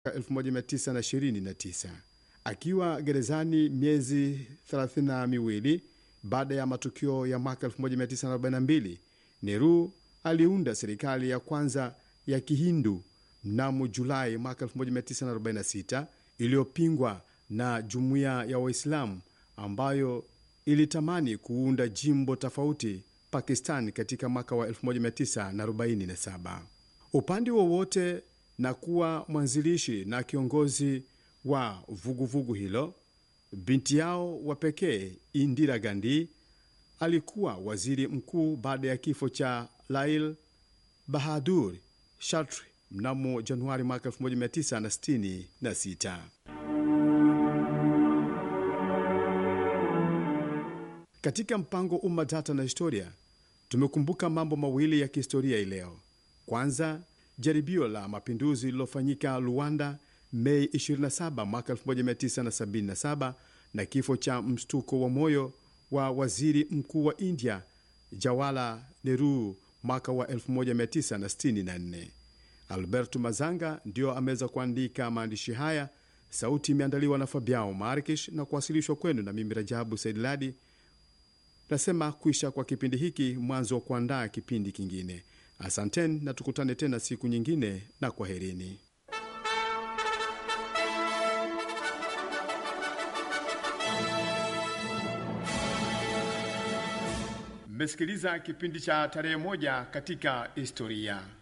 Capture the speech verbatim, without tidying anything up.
elfu moja mia tisa ishirini na tisa. Akiwa gerezani miezi thelathini na miwili baada ya matukio ya mwaka elfu moja mia tisa arobaini na mbili, Nehru aliunda serikali ya kwanza ya Kihindu mnamo Julai mwaka elfu moja mia tisa arobaini na sita iliyopingwa na jumuiya ya Waislamu ambayo ilitamani kuunda jimbo tofauti Pakistan katika mwaka wa elfu moja mia tisa arobaini na saba. Upande wowote na kuwa mwanzilishi na kiongozi wa vuguvugu vugu hilo, binti yao wa pekee Indira Gandhi alikuwa waziri mkuu baada ya kifo cha Lal Bahadur Shastri mnamo Januari mwaka elfu moja mia tisa sitini na sita. Katika mpango Umma Data na Historia, tumekumbuka mambo mawili ya kihistoria ileo. Kwanza, jaribio la mapinduzi lilofanyika Luanda Mei ishirini na saba mwaka elfu moja mia tisa sabini na saba na kifo cha mshtuko wa moyo wa waziri mkuu wa India Jawaharlal Nehru mwaka wa elfu moja mia tisa sitini na nne. Alberto Mazanga ndio ameweza kuandika maandishi haya. Sauti imeandaliwa na Fabiao Markish na kuwasilishwa kwenu na mimi Rajabu Saidladi. Nasema kuisha kwa kipindi hiki mwanzo wa kuandaa kipindi kingine. Asanteni na tukutane tena siku nyingine, na kwaherini. Mmesikiliza kipindi cha tarehe moja katika historia.